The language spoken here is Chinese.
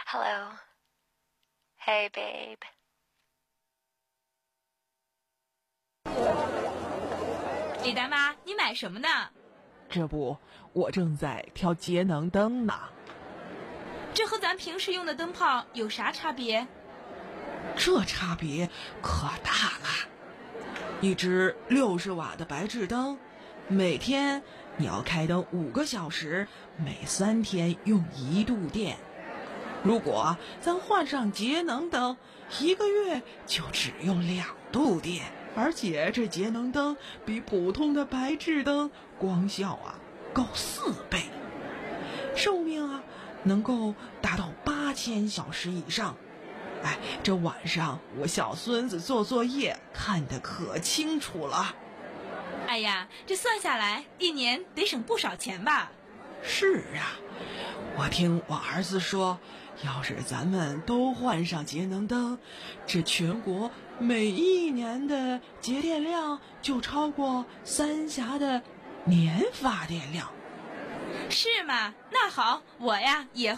Hello. Hey, babe. 李大妈，你买什么呢？ 这不，我正在挑节能灯呢。 这和咱平时用的灯泡有啥差别？ 这差别可大了。一只60瓦的白炽灯，每天你要开灯5个小时，每3天用1度电。如果咱换上节能灯，1个月就只用2度电。而且这节能灯比普通的白炽灯光效高4倍，寿命能够达到8000小时以上。这晚上我小孙子做作业看得可清楚了。 哎呀，这算下来1年得省不少钱吧？ 是啊，我听我儿子说，要是咱们都换上节能灯，这全国每1年的节电量就超过三峡的年发电量。 是吗？那好，我也